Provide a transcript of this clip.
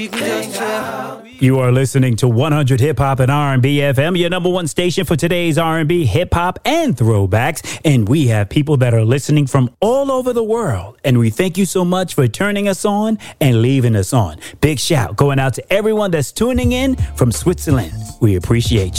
You are listening to 100 Hip Hop and R&B FM, your number one station for today's R&B, hip hop, and throwbacks. And we have people that are listening from all over the world. And we thank you so much for turning us on and leaving us on. Big shout going out to everyone that's tuning in from Switzerland. We appreciate you.